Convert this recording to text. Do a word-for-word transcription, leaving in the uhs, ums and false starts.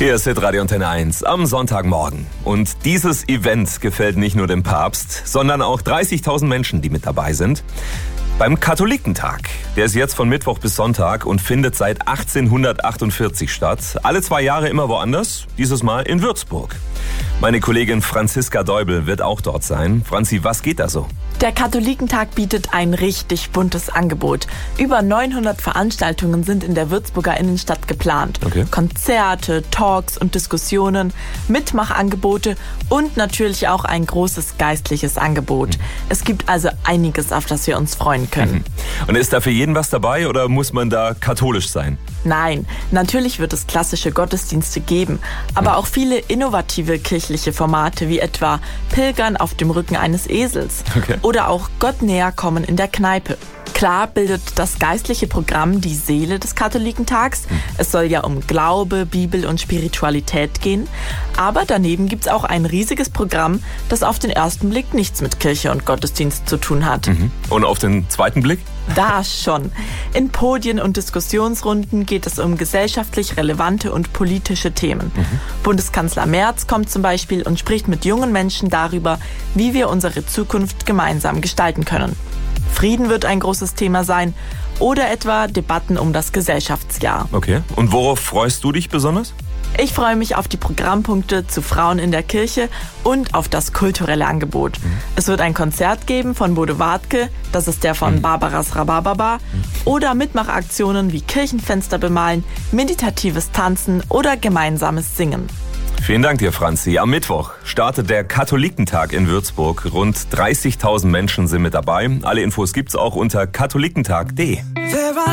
Hier ist Hitradio Antenne eins am Sonntagmorgen. Und dieses Event gefällt nicht nur dem Papst, sondern auch dreißigtausend Menschen, die mit dabei sind. Beim Katholikentag. Der ist jetzt von Mittwoch bis Sonntag und findet seit achtzehnhundertachtundvierzig statt. Alle zwei Jahre immer woanders, dieses Mal in Würzburg. Meine Kollegin Franziska Deubel wird auch dort sein. Franzi, was geht da so? Der Katholikentag bietet ein richtig buntes Angebot. Über neunhundert Veranstaltungen sind in der Würzburger Innenstadt geplant. Okay. Konzerte, Talks und Diskussionen, Mitmachangebote und natürlich auch ein großes geistliches Angebot. Mhm. Es gibt also einiges, auf das wir uns freuen können. Mhm. Und ist da für jeden was dabei oder muss man da katholisch sein? Nein, natürlich wird es klassische Gottesdienste geben, aber mhm. auch viele innovative kirchliche Formate wie etwa Pilgern auf dem Rücken eines Esels okay. oder auch Gott näher kommen in der Kneipe. Klar bildet das geistliche Programm die Seele des Katholikentags. Mhm. Es soll ja um Glaube, Bibel und Spiritualität gehen. Aber daneben gibt es auch ein riesiges Programm, das auf den ersten Blick nichts mit Kirche und Gottesdienst zu tun hat. Mhm. Und auf den zweiten Blick? Da schon. In Podien und Diskussionsrunden geht es um gesellschaftlich relevante und politische Themen. Mhm. Bundeskanzler Merz kommt zum Beispiel und spricht mit jungen Menschen darüber, wie wir unsere Zukunft gemeinsam gestalten können. Frieden wird ein großes Thema sein oder etwa Debatten um das Gesellschaftsjahr. Okay. Und worauf freust du dich besonders? Ich freue mich auf die Programmpunkte zu Frauen in der Kirche und auf das kulturelle Angebot. Mhm. Es wird ein Konzert geben von Bodo Wartke, das ist der von mhm. Barbaras Rhabarberbar, mhm. oder Mitmachaktionen wie Kirchenfenster bemalen, meditatives Tanzen oder gemeinsames Singen. Vielen Dank dir, Franzi. Am Mittwoch startet der Katholikentag in Würzburg. Rund dreißigtausend Menschen sind mit dabei. Alle Infos gibt's auch unter katholikentag punkt de.